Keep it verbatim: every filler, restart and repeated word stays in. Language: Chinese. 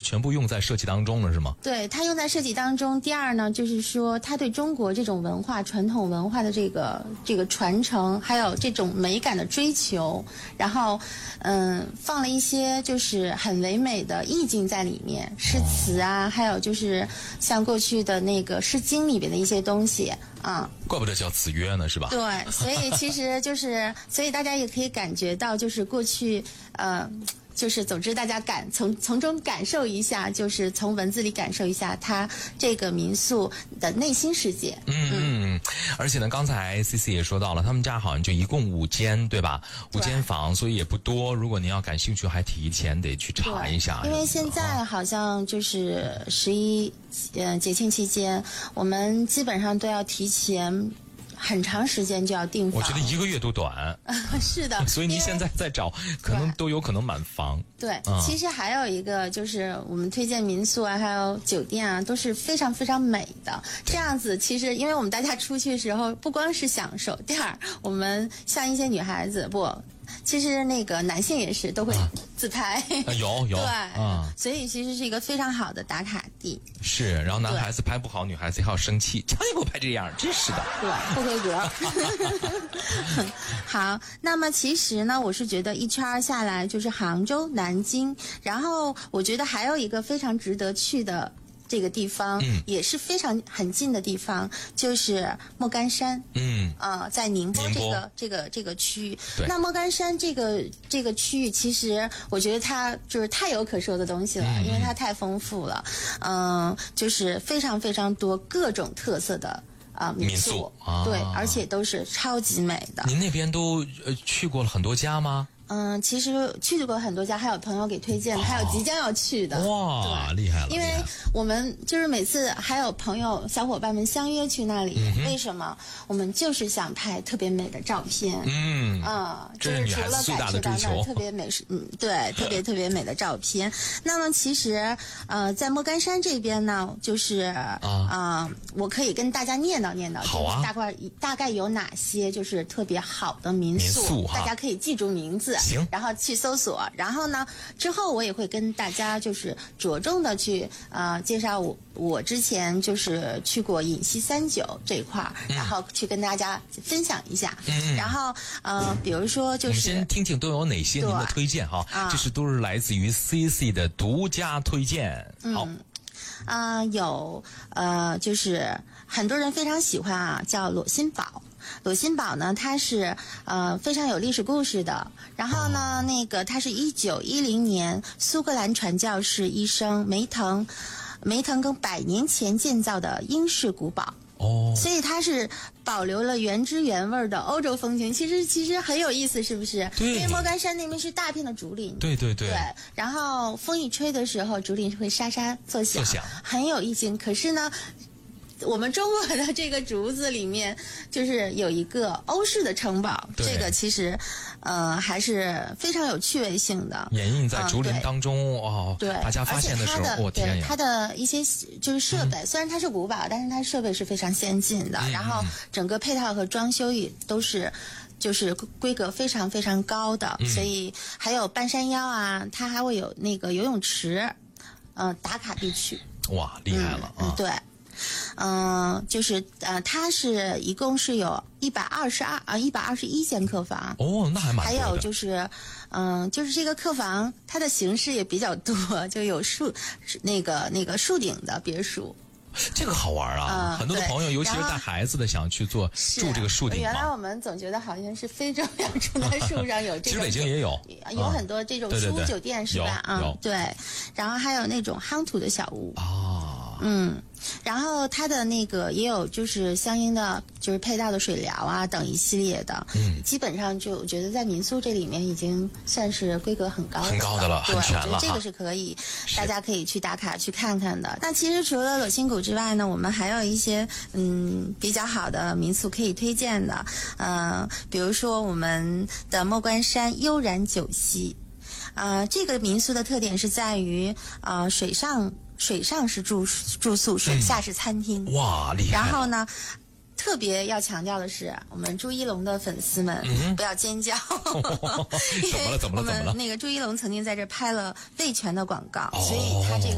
全部用在设计当中了，是吗？ 对，它用在设计当中。第二呢，就是说它对中国这种文化、传统文化的这个这个传承，还有这种美感的追求，然后嗯，放了一些就是很唯美的意境在里面，诗词啊，哦、还有就是像过去的那个《诗经》里边的一些东西啊。 怪不得叫子曰呢，是吧？ 对，所以其实就是，所以大家也可以感觉到，就是过去呃。就是总之大家感从从中感受一下，就是从文字里感受一下它这个民宿的内心世界。 嗯嗯，而且呢，刚才 C C 也说到了，他们家好像就一共五间，对吧？五间房，所以也不多。如果您要感兴趣，还提前得去查一下。 因为现在好像就是十一呃节庆期间，我们基本上都要提前很长时间就要订房， 我觉得一个月都短。 是的， 所以您现在在找，可能都有可能满房。 对， 嗯、 其实还有一个就是我们推荐民宿啊，还有酒店啊，都是非常非常美的。这样子，其实因为我们大家出去的时候，不光是享受，第二，我们像一些女孩子不。其实那个男性也是都会自拍， 啊、有有对， 嗯， 所以其实是一个非常好的打卡地。 是，然后男孩子拍不好，女孩子还要生气，瞧你给我拍这样，真是的， 对，不合格。好，那么其实呢，我是觉得一圈下来就是杭州、南京，然后我觉得还有一个非常值得去的。这个地方、嗯、也是非常很近的地方，就是莫干山。嗯，啊、呃，在宁波这个这个这个区域。那莫干山这个这个区域，其实我觉得它就是太有可说的东西了，嗯、因为它太丰富了。嗯、呃，就是非常非常多各种特色的啊、呃、民宿， 民宿啊、 对，而且都是超级美的。 您那边都呃去过了很多家吗？ 嗯，其实去过很多家，还有朋友给推荐的，还有即将要去的。 哇，厉害了！ 因为我们就是每次还有朋友小伙伴们相约去那里，嗯、为什么？我们就是想拍特别美的照片。嗯啊， 这是女孩子最大的追求。 就是除了感受到那特别美，嗯，对，特别特别美的照片。那么其实呃，在莫干山这边呢，就是啊、呃，我可以跟大家念叨念叨， 好啊， 大概大概有哪些就是特别好的民宿， 民宿大家可以记住名字。 行， 然后去搜索，然后呢，之后我也会跟大家就是着重的去呃介绍我我之前就是去过饮西三九这一块儿、嗯，然后去跟大家分享一下。嗯，然后呃，比如说就是，我们先听听都有哪些您的推荐哈，这是都是来自于 C C 的独家推荐。好。 嗯啊、呃，有呃，就是很多人非常喜欢啊，叫裸心堡。裸心堡呢，它是呃非常有历史故事的。然后呢，哦、那个它是一九一零年苏格兰传教士医生梅腾梅腾跟百年前建造的英式古堡。哦，所以它是保留了原汁原味的欧洲风情，其实其实很有意思，是不是？ 对。 因为莫干山那边是大片的竹林， 对对对。 对。然后风一吹的时候，竹林会沙沙作响， 作响很有意境。可是呢，我们中国的这个竹子里面，就是有一个欧式的城堡，这个其实，呃，还是非常有趣味性的。 掩映在竹林当中、嗯、哦， 对， 大家发现的时候，我、哦、天呀！ 它的一些就是设备、嗯，虽然它是古堡，但是它设备是非常先进的，嗯、然后整个配套和装修也都是。就是规格非常非常高的、嗯，所以还有半山腰啊，它还会有那个游泳池，嗯、呃，打卡必去。 哇，厉害了、 嗯、啊！对。嗯、呃，就是呃，它是一共是有一百二十二啊，一百二十一间客房。 哦，那还蛮多的。 还有就是，嗯、呃，就是这个客房它的形式也比较多，就有树那个那个树顶的别墅。 这个好玩啊、嗯！很多的朋友，尤其是带孩子的，想去做住这个树顶。 原来我们总觉得好像是非洲要住在树上有这种， 其实北京也有， 有很多这种书屋酒店、嗯、是吧？啊，对。然后还有那种夯土的小屋。哦。嗯。然后它的那个也有就是相应的就是配套的水疗啊等一系列的，嗯，基本上就我觉得在民宿这里面已经算是规格很高的了， 很高的了，很全了。 对，我觉得这个是可以，大家可以去打卡去看看的。那其实除了裸心谷之外呢，我们还有一些嗯比较好的民宿可以推荐的，嗯、呃，比如说我们的莫干山悠然九溪，啊、呃，这个民宿的特点是在于啊、呃、水上。水上是住住宿，水下是餐厅。 嗯、哇，厉害！ 然后呢，特别要强调的是，我们朱一龙的粉丝们、嗯、不要尖叫。 怎么了？怎么了？怎么了？ 那个朱一龙曾经在这拍了味全的广告，哦、所以他这